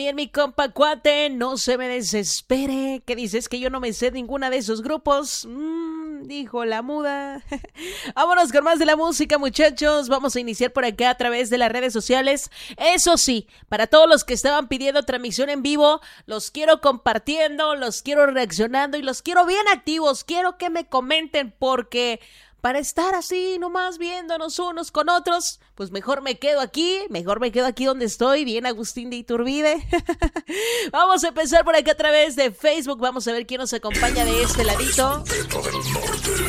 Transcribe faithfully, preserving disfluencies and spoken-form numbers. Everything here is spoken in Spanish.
Bien, mi compa cuate, no se me desespere. ¿Qué dices? Que yo no me sé ninguna de esos grupos. Mmm, dijo la muda. Vámonos con más de la música, muchachos. Vamos a iniciar por acá a través de las redes sociales. Eso sí, para todos los que estaban pidiendo transmisión en vivo, los quiero compartiendo, los quiero reaccionando y los quiero bien activos. Quiero que me comenten porque para estar así nomás viéndonos unos con otros, pues mejor me quedo aquí, mejor me quedo aquí donde estoy, bien Agustín de Iturbide. Vamos a empezar por acá a través de Facebook, vamos a ver quién nos acompaña de este ladito.